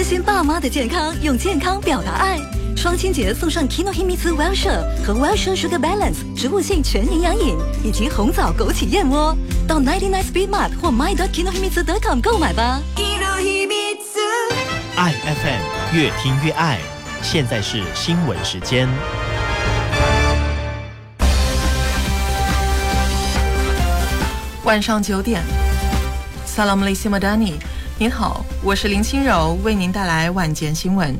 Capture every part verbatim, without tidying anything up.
关心爸妈的健康，用健康表达爱。双亲节送上 Kinohimitsu Wellshire 和 Wellshire Sugar Balance 植物性全营养饮，以及红枣枸杞燕窝。到九十九 Speed Mart 或 my dot kinohimitsu dot com 购买吧。 爱 F M 越听越爱，现在是新闻时间。 晚上九点 Salam alaikum madani， 您好，我是林清柔，为您带来晚间新闻。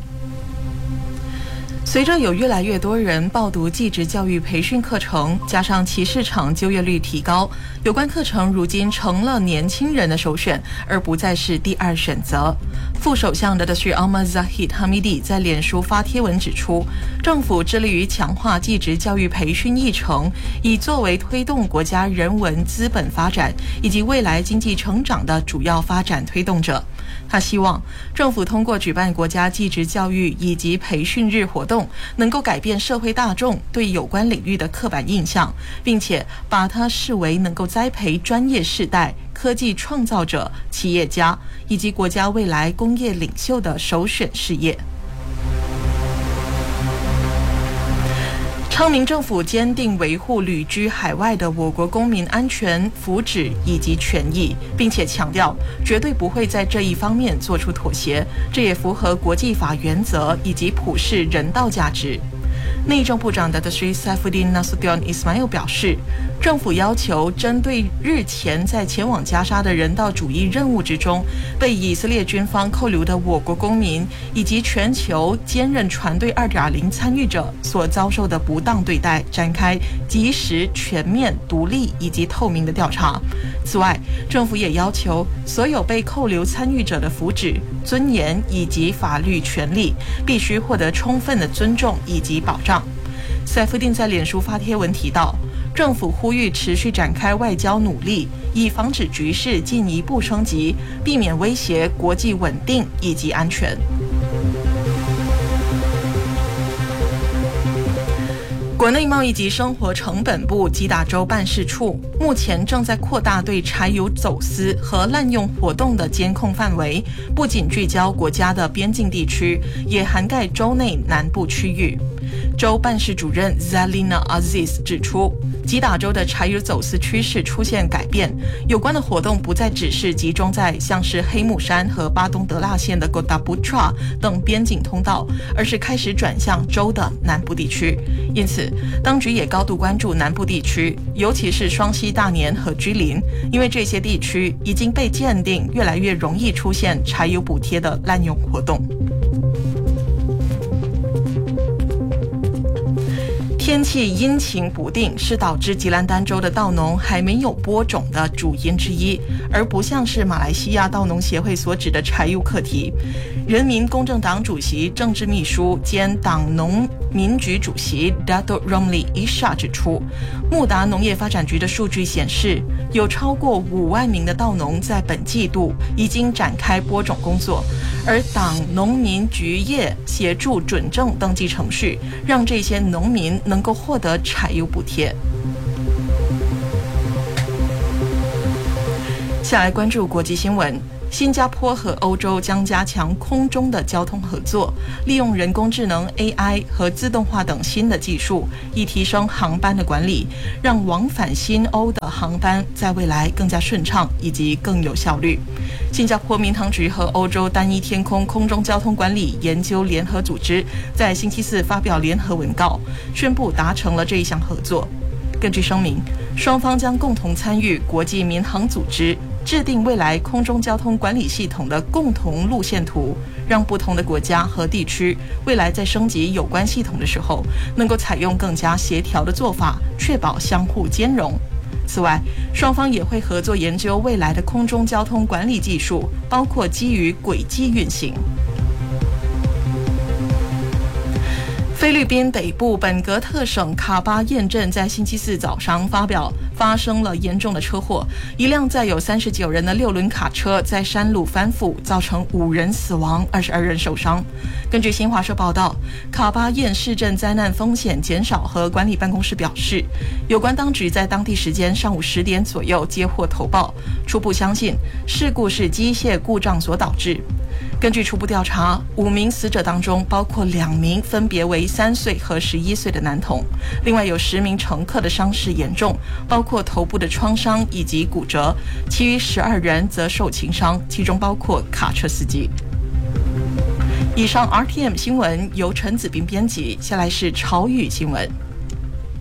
随着有越来越多人报读技职教育培训课程，加上其市场就业率提高，有关课程如今成了年轻人的首选，而不再是第二选择。副首相的 Dr. Ahmad Zahid Hamidi 在脸书发帖文指出，政府致力于强化技职教育培训议程，以作为推动国家人文资本发展以及未来经济成长的主要发展推动者。他希望政府通过举办国家技职教育以及培训日活动，能够改变社会大众对有关领域的刻板印象，并且把它视为能够栽培专业世代、科技创造者、企业家以及国家未来工业领袖的首选事业。昌明政府坚定维护旅居海外的我国公民安全、福祉以及权益，并且强调绝对不会在这一方面做出妥协，这也符合国际法原则以及普世人道价值。内政部长 Datuk Seri Saifuddin Nasution Ismail 表示，政府要求针对日前在前往加沙的人道主义任务之中被以色列军方扣留的我国公民，以及全球坚韧船队 二点零 参与者所遭受的不当对待，展开及时、全面、独立以及透明的调查。此外，政府也要求所有被扣留参与者的福祉、尊严以及法律权利必须获得充分的尊重以及保障。塞夫丁在脸书发帖文提到，政府呼吁持续展开外交努力，以防止局势进一步升级，避免威胁国际稳定以及安全。国内贸易及生活成本部吉打州办事处目前正在扩大对柴油走私和滥用活动的监控范围，不仅聚焦国家的边境地区，也涵盖州内南部区域。州办事主任 Zalina Aziz 指出，吉打州的柴油走私趋势出现改变，有关的活动不再只是集中在像是黑木山和巴东德腊县的 Kota Putra 等边境通道，而是开始转向州的南部地区。因此，当局也高度关注南部地区，尤其是双溪大年和居林，因为这些地区已经被鉴定越来越容易出现柴油补贴的滥用活动。天气阴晴不定是导致吉兰丹州的稻农还没有播种的主因之一，而不像是马来西亚稻农协会所指的柴油课题。人民公正党主席、政治秘书兼党农民局主席 Dato Romli Isha 指出，穆达农业发展局的数据显示，有超过五万名的稻农在本季度已经展开播种工作，而党农民局业协助准证登记程序，让这些农民能够获得柴油补贴。下来关注国际新闻。新加坡和欧洲将加强空中的交通合作，利用人工智能 A I 和自动化等新的技术，以提升航班的管理，让往返新欧的航班在未来更加顺畅以及更有效率。新加坡民航局和欧洲单一天空空中交通管理研究联合组织在星期四发表联合文告，宣布达成了这一项合作。根据声明，双方将共同参与国际民航组织制定未来空中交通管理系统的共同路线图，让不同的国家和地区未来在升级有关系统的时候，能够采用更加协调的做法，确保相互兼容。此外，双方也会合作研究未来的空中交通管理技术，包括基于轨迹运行。菲律宾北部本格特省卡巴彦镇在星期四早上发表发生了严重的车祸，一辆载有三十九人的六轮卡车在山路翻覆，造成五人死亡，二十二人受伤。根据新华社报道，卡巴彦市镇灾难风险减少和管理办公室表示，有关当局在当地时间上午十点左右接获投报，初步相信事故是机械故障所导致。 根据初步调查，五名死者当中包括两名分别为三岁和十一岁的男童，另外有十名乘客的伤势严重，包括头部的创伤以及骨折，其余十二人则受轻伤，其中包括卡车司机。以上 R T M 新闻由陈子斌编辑，下来是潮语新闻。